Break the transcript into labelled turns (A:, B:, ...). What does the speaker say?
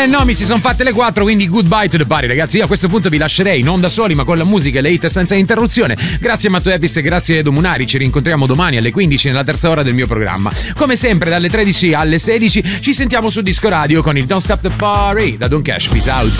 A: No, mi si sono fatte le 4, quindi goodbye to the party, ragazzi. Io a questo punto vi lascerei non da soli, ma con la musica e le hit senza interruzione. Grazie a Matteo Evis e grazie a Edo Munari. Ci rincontriamo domani alle 15 nella terza ora del mio programma. Come sempre, dalle 13 alle 16 ci sentiamo su Disco Radio con il Don't Stop the Party da Don Cash. Peace out.